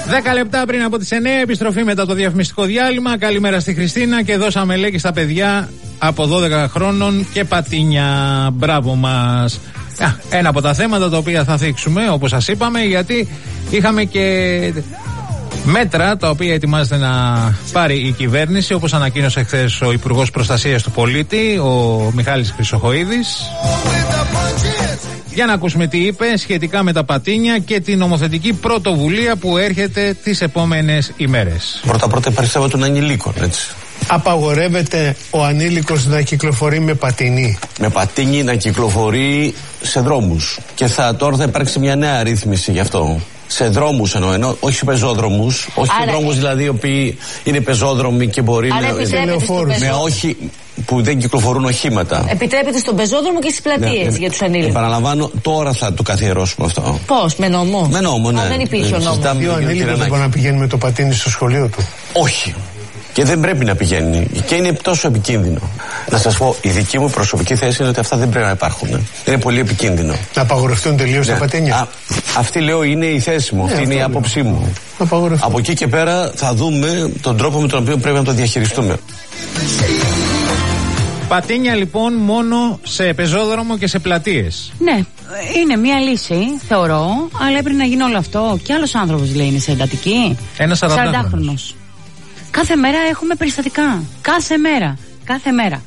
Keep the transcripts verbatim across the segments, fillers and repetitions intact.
Δέκα λεπτά πριν από τις εννέα, επιστροφή μετά το διαφημιστικό διάλειμμα. Καλημέρα στη Χριστίνα και δώσαμε λέξη στα παιδιά από δώδεκα χρόνων και πατίνια. Μπράβο μας. Ένα από τα θέματα τα οποία θα θίξουμε, όπως σας είπαμε, γιατί είχαμε και μέτρα τα οποία ετοιμάζεται να πάρει η κυβέρνηση, όπως ανακοίνωσε χθες ο Υπουργός Προστασίας του Πολίτη, ο Μιχάλης Χρυσοχοΐδης. Για να ακούσουμε τι είπε σχετικά με τα πατίνια και την νομοθετική πρωτοβουλία που έρχεται τις επόμενες ημέρες. Πρώτα-πρώτα υπάρχει θέμα των ανηλίκων, έτσι. Απαγορεύεται ο ανήλικος να κυκλοφορεί με πατίνι. Με πατίνι να κυκλοφορεί σε δρόμους. Και θα, τώρα θα υπάρξει μια νέα ρύθμιση γι' αυτό. Σε δρόμους εννοώ, εννοώ, όχι σε πεζόδρομους. Όχι άρα, σε δρόμους δηλαδή οι οποίοι είναι πεζόδρομοι και μπορεί άρα να. Με όχι. Που δεν κυκλοφορούν οχήματα. Επιτρέπεται στον πεζόδρομο και στις πλατείες, ναι, για τους ανήλικους. Επαναλαμβάνω, τώρα θα το καθιερώσουμε αυτό. Πώς, με νόμο? Με νόμο, ναι. Αν δεν υπήρχε ο νόμος. Ο ανήλικος δεν μπορεί να πηγαίνει με το πατίνι στο σχολείο του. Όχι. Και δεν πρέπει να πηγαίνει. Και είναι τόσο επικίνδυνο. Να σας πω, η δική μου προσωπική θέση είναι ότι αυτά δεν πρέπει να υπάρχουν. Είναι πολύ επικίνδυνο. Να απαγορευτούν τελείως ναι. τα πατίνια. Α, αυτή λέω είναι η θέση μου, ναι, αυτή είναι η άποψή μου. Από εκεί και πέρα θα δούμε τον τρόπο με τον οποίο πρέπει να το διαχειριστούμε. Πατίνια λοιπόν μόνο σε πεζόδρομο και σε πλατείες. Ναι, είναι μια λύση, θεωρώ, αλλά έπρεπε να γίνει όλο αυτό. Και άλλος άνθρωπος λέει είναι σε εντατική. Ένα σαραντάχρονος. Κάθε μέρα έχουμε περιστατικά. Κάθε μέρα. Κάθε μέρα.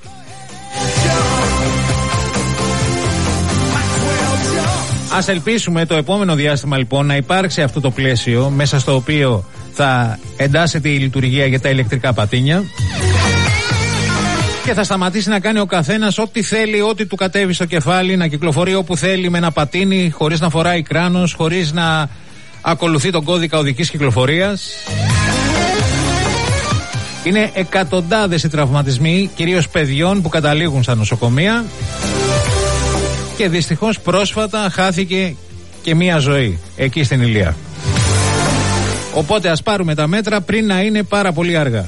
Ας ελπίσουμε το επόμενο διάστημα λοιπόν να υπάρξει αυτό το πλαίσιο μέσα στο οποίο θα εντάσσεται η λειτουργία για τα ηλεκτρικά πατίνια και θα σταματήσει να κάνει ο καθένας ό,τι θέλει, ό,τι του κατέβει στο κεφάλι, να κυκλοφορεί όπου θέλει με ένα πατίνι, χωρίς να φοράει κράνος, χωρίς να ακολουθεί τον κώδικα οδικής κυκλοφορίας. Είναι εκατοντάδες οι τραυματισμοί, κυρίως παιδιών, που καταλήγουν στα νοσοκομεία και δυστυχώς πρόσφατα χάθηκε και μία ζωή εκεί στην Ηλία. Οπότε ας πάρουμε τα μέτρα πριν να είναι πάρα πολύ αργά.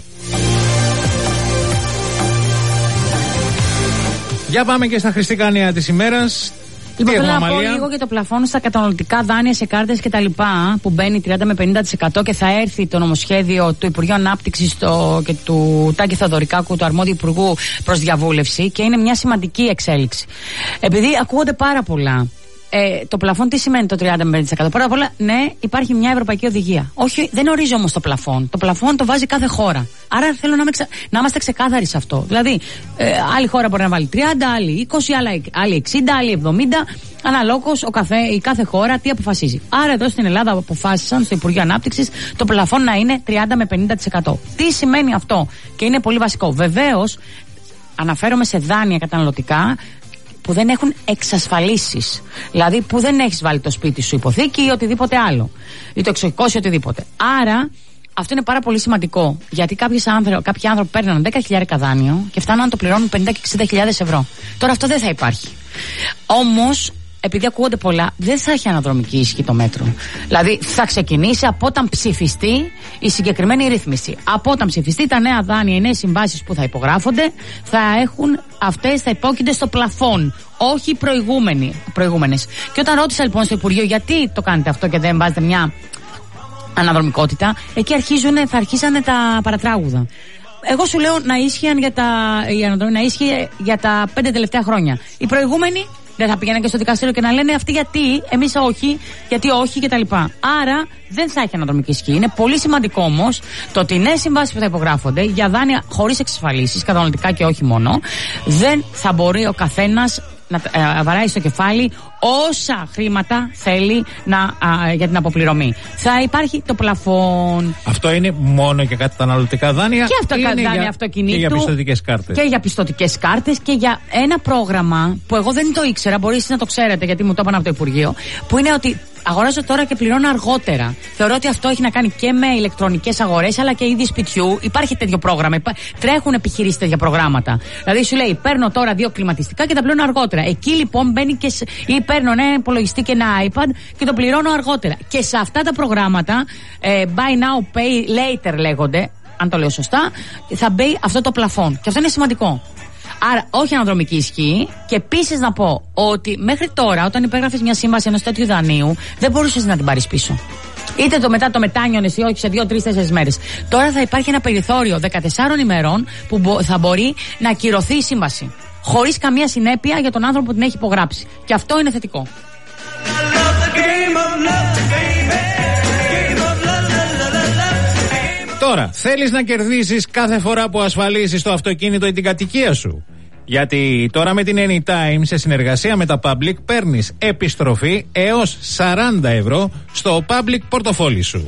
Για πάμε και στα χρηστικά νέα της ημέρας. Λοιπόν, θέλω να πω λίγο για το πλαφόν στα καταναλωτικά δάνεια σε κάρτες και τα λοιπά, που μπαίνει τριάντα με πενήντα τοις εκατό και θα έρθει το νομοσχέδιο του Υπουργείου Ανάπτυξης το, και του Τάκη Θεοδωρικάκου, του αρμόδιου υπουργού, προς διαβούλευση, και είναι μια σημαντική εξέλιξη. Επειδή ακούγονται πάρα πολλά. Ε, το πλαφόν τι σημαίνει το τριάντα με πενήντα τοις εκατό? Πρώτα απ' όλα, ναι, υπάρχει μια ευρωπαϊκή οδηγία. Όχι, δεν ορίζει όμως το πλαφόν. Το πλαφόν το βάζει κάθε χώρα. Άρα θέλω να, ξε... να είμαστε ξεκάθαροι σε αυτό. Δηλαδή, ε, άλλη χώρα μπορεί να βάλει τριάντα, άλλη είκοσι, άλλη εξήντα, άλλη εβδομήντα. Αναλόγως ο καθέ, η κάθε χώρα τι αποφασίζει. Άρα εδώ στην Ελλάδα αποφάσισαν στο Υπουργείο Ανάπτυξης το πλαφόν να είναι τριάντα με πενήντα τοις εκατό. Τι σημαίνει αυτό? Και είναι πολύ βασικό. Βεβαίως, αναφέρομαι σε δάνεια καταναλωτικά που δεν έχουν εξασφαλίσεις. Δηλαδή που δεν έχεις βάλει το σπίτι σου υποθήκη ή οτιδήποτε άλλο. Ή το εξοχικό ή οτιδήποτε. Άρα αυτό είναι πάρα πολύ σημαντικό. Γιατί κάποιοι άνθρωποι, κάποιοι άνθρωποι παίρνουν δέκα χιλιάδες δάνειο και φτάνουν να το πληρώνουν πενήντα και εξήντα χιλιάδες ευρώ. Τώρα αυτό δεν θα υπάρχει. Όμως, επειδή ακούγονται πολλά, δεν θα έχει αναδρομική ισχύ το μέτρο. Δηλαδή θα ξεκινήσει από όταν ψηφιστεί η συγκεκριμένη ρύθμιση. Από όταν ψηφιστεί τα νέα δάνεια, οι νέες συμβάσεις που θα υπογράφονται, θα έχουν αυτές, θα υπόκεινται στο πλαφόν. Όχι οι προηγούμενες. Και όταν ρώτησα λοιπόν στο Υπουργείο γιατί το κάνετε αυτό και δεν βάζετε μια αναδρομικότητα, εκεί αρχίζουν, θα αρχίσανε τα παρατράγουδα. Εγώ σου λέω να ίσχυαν για τα, η αναδρομή να ίσχυε για τα πέντε τελευταία χρόνια. Οι προηγούμενοι δεν θα πηγαίνουν και στο δικαστήριο και να λένε αυτοί γιατί, εμείς όχι, γιατί όχι κτλ. Άρα δεν θα έχει αναδρομική ισχύ. Είναι πολύ σημαντικό όμως το ότι οι νέες συμβάσεις που θα υπογράφονται για δάνεια χωρίς εξασφαλίσεις, καταναλωτικά και όχι μόνο, δεν θα μπορεί ο καθένας να ε, βαράει στο κεφάλι όσα χρήματα θέλει να, α, για την αποπληρωμή. Θα υπάρχει το πλαφόν. Αυτό είναι μόνο για καταναλωτικά δάνεια? Και αυτό δάνεια για, αυτοκινήτου. Και για πιστωτικές κάρτες. Και για πιστωτικές κάρτες και για ένα πρόγραμμα που εγώ δεν το ήξερα, μπορεί εσείς να το ξέρετε γιατί μου το είπαν από το Υπουργείο, που είναι ότι αγοράζω τώρα και πληρώνω αργότερα. Θεωρώ ότι αυτό έχει να κάνει και με ηλεκτρονικές αγορές αλλά και είδη σπιτιού. Υπάρχει τέτοιο πρόγραμμα. Τρέχουν επιχειρήσεις τέτοια προγράμματα. Δηλαδή σου λέει παίρνω τώρα δύο κλιματιστικά και τα πληρώνω αργότερα. Εκεί λοιπόν μπαίνει και. Ή παίρνω ένα υπολογιστή και ένα iPad και το πληρώνω αργότερα. Και σε αυτά τα προγράμματα, ε, buy now, pay later λέγονται, αν το λέω σωστά, θα μπει αυτό το πλαφόν. Και αυτό είναι σημαντικό. Άρα, όχι αναδρομική ισχύ. Και επίσης να πω ότι μέχρι τώρα, όταν υπέγραφες μια σύμβαση ενός τέτοιου δανείου, δεν μπορούσες να την πάρεις πίσω. Είτε το μετά το μετάνιωνες ή όχι σε δύο, τρεις, τέσσερις μέρες. Τώρα θα υπάρχει ένα περιθώριο δεκατεσσάρων ημερών που θα μπορεί να ακυρωθεί η σύμβαση. Χωρίς καμία συνέπεια για τον άνθρωπο που την έχει υπογράψει. Και αυτό είναι θετικό. Τώρα, θέλεις να κερδίσεις κάθε φορά που ασφαλίσεις το αυτοκίνητο ή την κατοικία σου? Γιατί τώρα με την Anytime σε συνεργασία με τα Public παίρνεις επιστροφή έως σαράντα ευρώ στο Public πορτοφόλι σου.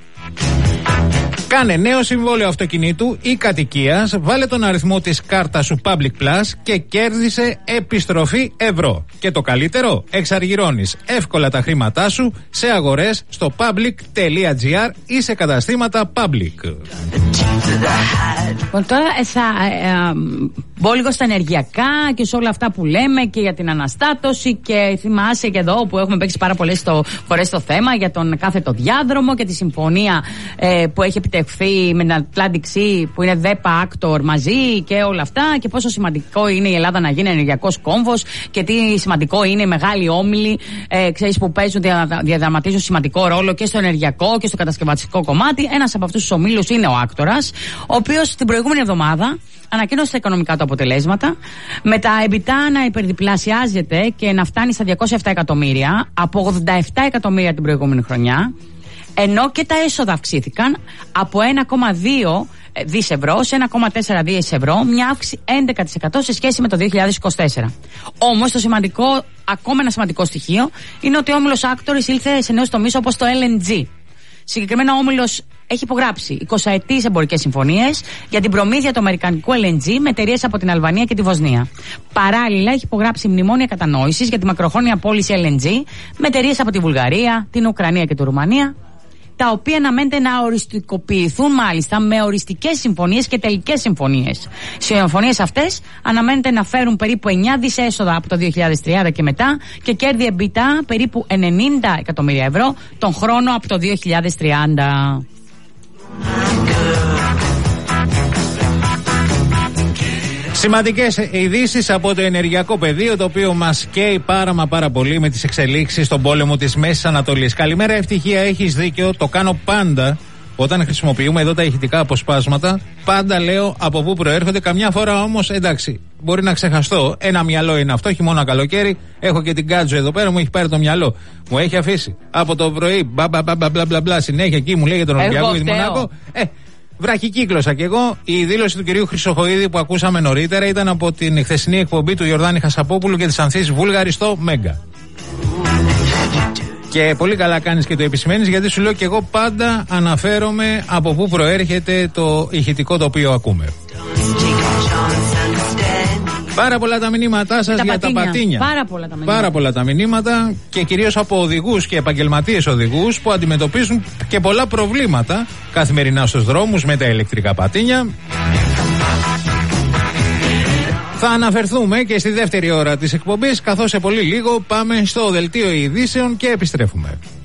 Κάνε νέο συμβόλαιο αυτοκινήτου ή κατοικίας, βάλε τον αριθμό της κάρτας σου Public Plus και κέρδισε επιστροφή ευρώ. Και το καλύτερο, εξαργυρώνεις εύκολα τα χρήματά σου σε αγορές στο public.gr ή σε καταστήματα Public. Λοιπόν, τώρα θα ε, ε, μπω λίγο στα ενεργειακά και σε όλα αυτά που λέμε και για την αναστάτωση, και θυμάσαι και εδώ που έχουμε παίξει πάρα πολλές φορές το θέμα για τον κάθετο διάδρομο και τη συμφωνία ε, που έχει επιτευχθεί με την Atlantic Sea, που είναι ΔΕΠΑ, Actor μαζί και όλα αυτά, και πόσο σημαντικό είναι η Ελλάδα να γίνει ενεργειακός κόμβος και τι σημαντικό είναι οι μεγάλοι όμιλοι, ε, ξέρεις, που παίζουν, διαδραματίζουν σημαντικό ρόλο και στο ενεργειακό και στο κατασκευαστικό κομμάτι. Ένας από αυτούς τους ομίλους είναι ο Άκτορας, ο οποίος την προηγούμενη εβδομάδα ανακοίνωσε τα οικονομικά του αποτελέσματα, με τα EBITDA να υπερδιπλασιάζεται και να φτάνει στα διακόσια επτά εκατομμύρια από ογδόντα επτά εκατομμύρια την προηγούμενη χρονιά, ενώ και τα έσοδα αυξήθηκαν από ένα κόμμα δύο δις ευρώ σε ένα κόμμα τέσσερα δις ευρώ, μια αύξηση έντεκα τοις εκατό σε σχέση με το δύο χιλιάδες είκοσι τέσσερα. Όμως το σημαντικό, ακόμα ένα σημαντικό στοιχείο, είναι ότι ο όμιλος Actor ήλθε σε νέους τομείς όπως το ελ εν τζι. Συγκεκριμένα ο όμιλος έχει υπογράψει εικοσαετείς εμπορικές συμφωνίες για την προμήθεια του αμερικανικού ελ εν τζι με εταιρείες από την Αλβανία και τη Βοσνία. Παράλληλα, έχει υπογράψει μνημόνια κατανόησης για τη μακροχρόνια πώληση ελ εν τζι με εταιρείες από τη Βουλγαρία, την Ουκρανία και τη Ρουμανία, τα οποία αναμένεται να οριστικοποιηθούν μάλιστα με οριστικές συμφωνίες και τελικές συμφωνίες. Συμφωνίες αυτές αναμένεται να φέρουν περίπου εννιά δις έσοδα από το δύο χιλιάδες τριάντα και μετά και κέρδη EBITDA περίπου ενενήντα εκατομμύρια ευρώ τον χρόνο από το δύο χιλιάδες τριάντα. Σημαντικές ειδήσεις από το ενεργειακό πεδίο, το οποίο μας καίει πάρα μα πάρα πολύ με τις εξελίξεις στον πόλεμο της Μέσης Ανατολής. Καλημέρα, Ευτυχία, έχεις δίκιο, το κάνω πάντα όταν χρησιμοποιούμε εδώ τα ηχητικά αποσπάσματα. Πάντα λέω από πού προέρχονται, καμιά φορά όμως εντάξει, μπορεί να ξεχαστώ. Ένα μυαλό είναι αυτό, χειμώνα καλοκαίρι. Έχω και την Κάτζο εδώ πέρα, μου έχει πάρει το μυαλό. Μου έχει αφήσει από το πρωί, μπα μπα μπα μπα μπλα μπλα, συνέχεια εκεί μου λέει για τον Ολυμπιακό και τη Μονάκο. Ε, βραχικύκλωσα κι εγώ. Η δήλωση του κυρίου Χρυσοχοΐδη που ακούσαμε νωρίτερα ήταν από την χθεσινή εκπομπή του Ιορδάνη Χασαπόπουλου και της Ανθής Βούλγαρη στο Μέγκα. Και πολύ καλά κάνεις και το επισημαίνεις, γιατί σου λέω και εγώ πάντα αναφέρομαι από πού προέρχεται το ηχητικό το οποίο ακούμε. Πάρα πολλά τα μηνύματά σας για πατίνια. τα πατίνια. Πάρα πολλά τα μηνύματα. Πάρα πολλά τα μηνύματα και κυρίως από οδηγούς και επαγγελματίες οδηγούς που αντιμετωπίζουν και πολλά προβλήματα καθημερινά στους δρόμους με τα ηλεκτρικά πατίνια. Θα αναφερθούμε και στη δεύτερη ώρα της εκπομπής, καθώς σε πολύ λίγο πάμε στο δελτίο ειδήσεων και επιστρέφουμε.